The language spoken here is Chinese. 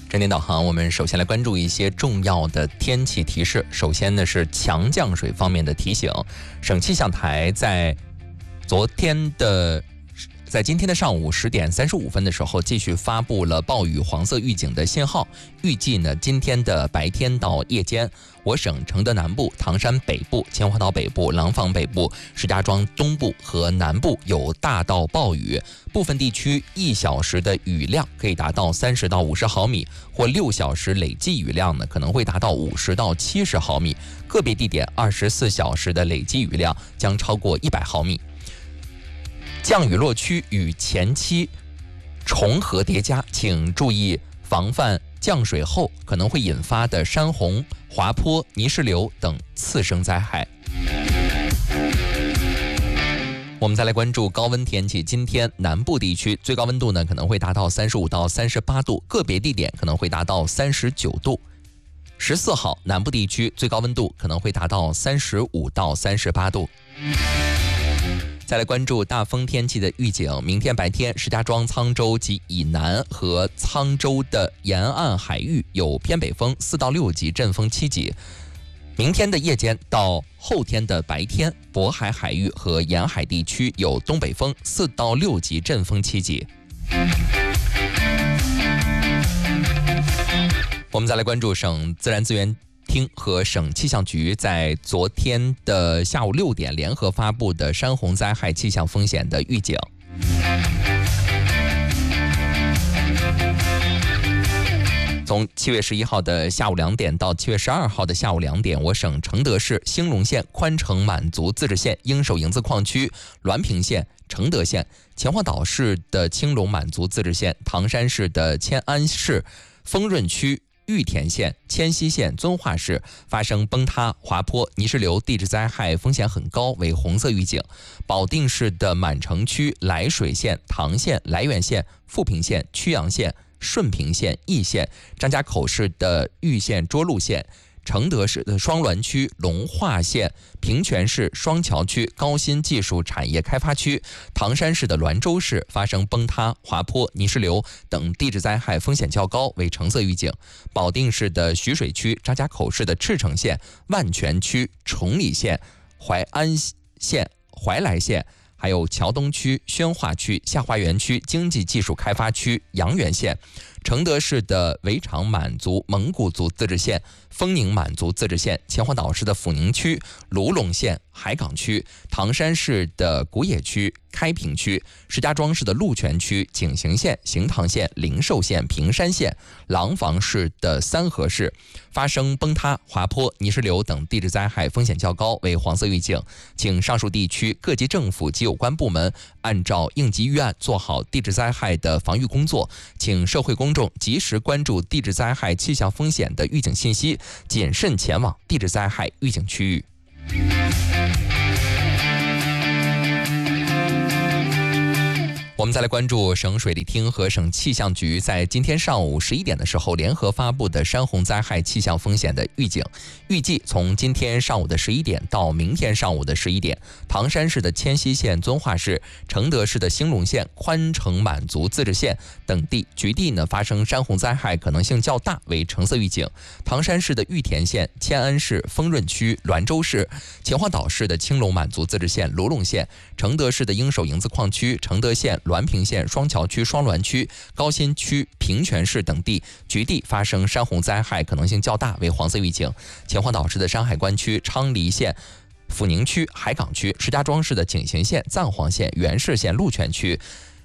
整点导航，我们首先来关注一些重要的天气提示。首先呢是强降水方面的提醒，省气象台在今天的上午10点35分的时候，继续发布了暴雨黄色预警的信号。预计呢，今天的白天到夜间，我省承德南部、唐山北部、秦皇岛北部、廊坊北部、石家庄东部和南部有大到暴雨，部分地区1小时的雨量可以达到30到50毫米，或6小时累计雨量呢可能会达到50到70毫米，个别地点24小时的累计雨量将超过100毫米。降雨落区与前期重合叠加，请注意防范降水后可能会引发的山洪、滑坡、泥石流等次生灾害。我们再来关注高温天气。今天南部地区最高温度呢可能会达到35到38度，个别地点可能会达到39度。14号南部地区最高温度可能会达到35到38度。再来关注大风天气的预警。明天白天，石家庄、沧州及以南和沧州的沿岸海域有偏北风4到6级，阵风7级。明天的夜间到后天的白天，渤海海域和沿海地区有东北风4到6级，阵风7级。我们再来关注省自然资源厅和省气象局在昨天的下午6点联合发布的山洪灾害气象风险的预警。从7月11号的下午2点到7月12号的下午2点，我省承德市兴隆县宽城满族自治县应手营子矿区、滦平县、承德县、秦皇岛市的青龙满族自治县、唐山市的迁安市、丰润区、玉田县、迁西县、遵化市发生崩塌、滑坡、泥石流地质灾害风险很高，为红色预警。保定市的满城区、涞水县、唐县、涞源县、富平县、曲阳县、顺平县、义县、张家口市的玉县、涿鹿县、承德市的双滦区、龙化县、平泉市双桥区高新技术产业开发区、唐山市的滦州市发生崩塌、滑坡、泥石流等地质灾害风险较高，为橙色预警。保定市的徐水区、张家口市的赤城县、万泉区、崇礼县、淮安县、怀来县，还有桥东区、宣化区、下花园区经济技术开发区、阳源县，承德市的围场满族蒙古族自治县、丰宁满族自治县，秦皇岛市的阜宁区、卢龙县、海港区，唐山市的古冶区、开平区，石家庄市的鹿泉区、景行县、行唐县、灵寿县、平山县，廊坊市的三河市发生崩塌、滑坡、泥石流等地质灾害风险较高，为黄色预警。请上述地区各级政府及有关部门按照应急预案做好地质灾害的防御工作，请社会公众及时关注地质灾害气象风险的预警信息，谨慎前往地质灾害预警区域。我们再来关注省水利厅和省气象局在今天上午11点的时候联合发布的山洪灾害气象风险的预警。预计从今天上午的11点到明天上午的11点，唐山市的迁西县、遵化市、承德市的兴隆县、宽城满族自治县等地局地呢发生山洪灾害可能性较大，为橙色预警。唐山市的玉田县、迁安市、丰润区、滦州市、秦皇岛市的青龙满族自治县、卢龙县、承德市的应手营子矿区、承德县、滦平县、双桥区、双滦区、高新区、平泉市等地局地发生山洪灾害可能性较大，为黄色预警。秦皇岛市的山海关区、昌黎县、阜宁区、海港区，石家庄市的景行县、藏黄县、元氏县、鹿泉区，